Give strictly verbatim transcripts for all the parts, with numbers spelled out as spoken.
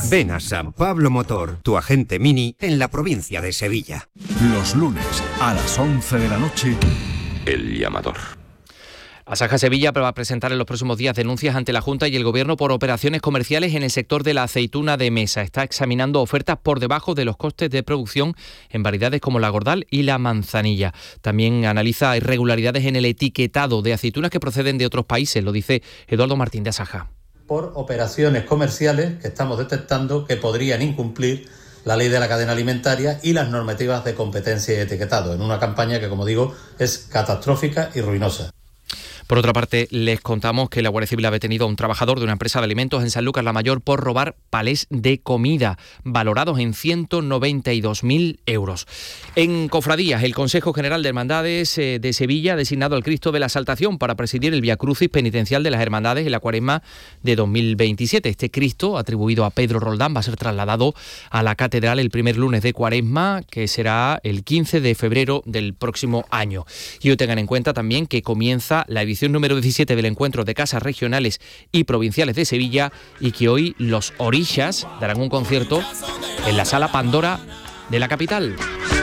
Ven a San Pablo Motor, tu agente Mini en la provincia de Sevilla. Los lunes a las once de la noche, El Llamador. Asaja Sevilla va a presentar en los próximos días denuncias ante la Junta y el Gobierno por operaciones comerciales en el sector de la aceituna de mesa. Está examinando ofertas por debajo de los costes de producción en variedades como la Gordal y la Manzanilla. También analiza irregularidades en el etiquetado de aceitunas que proceden de otros países, lo dice Eduardo Martín de Asaja. Por operaciones comerciales que estamos detectando que podrían incumplir la ley de la cadena alimentaria y las normativas de competencia y etiquetado, en una campaña que, como digo, es catastrófica y ruinosa. Por otra parte, les contamos que la Guardia Civil ha detenido a un trabajador de una empresa de alimentos en Sanlúcar la Mayor por robar palés de comida, valorados en ciento noventa y dos mil euros. En Cofradías, el Consejo General de Hermandades de Sevilla ha designado al Cristo de la Exaltación para presidir el Vía Crucis penitencial de las Hermandades en la Cuaresma de dos mil veintisiete. Este Cristo, atribuido a Pedro Roldán, va a ser trasladado a la Catedral el primer lunes de Cuaresma, que será el quince de febrero del próximo año. Y hoy tengan en cuenta también que comienza la edición número diecisiete del encuentro de casas regionales y provinciales de Sevilla y que hoy los Orishas darán un concierto en la Sala Pandora de la capital.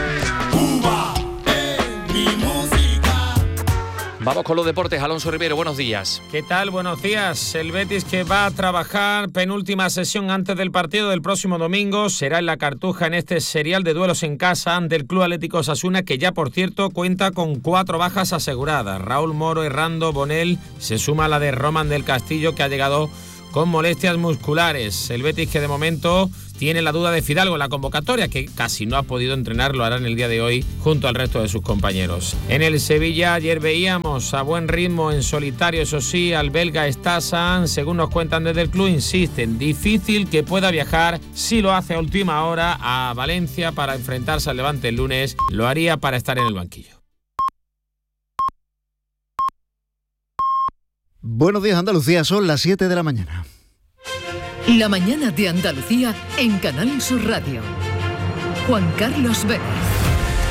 Vamos con los deportes. Alonso Rivero, buenos días. ¿Qué tal? Buenos días. El Betis, que va a trabajar penúltima sesión antes del partido del próximo domingo, será en la Cartuja en este serial de duelos en casa ante el Club Atlético Osasuna, que ya, por cierto, cuenta con cuatro bajas aseguradas. Raúl Moro, Errando, Bonel, se suma a la de Roman del Castillo, que ha llegado con molestias musculares. El Betis, que de momento tiene la duda de Fidalgo en la convocatoria, que casi no ha podido entrenar, lo hará en el día de hoy junto al resto de sus compañeros. En el Sevilla ayer veíamos a buen ritmo en solitario, eso sí, al belga Stasan. Según nos cuentan desde el club, insisten, difícil que pueda viajar. Si lo hace a última hora a Valencia para enfrentarse al Levante el lunes, lo haría para estar en el banquillo. Buenos días, Andalucía, son las siete de la mañana. La mañana de Andalucía en Canal Sur Radio. Juan Carlos Vélez.